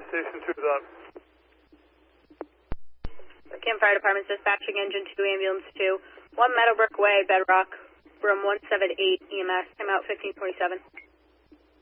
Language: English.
Station 2 is up. Camp Fire Department dispatching engine 2, ambulance 2, 1 Meadowbrook Way, Bedrock, room 178, EMS, time out 1527.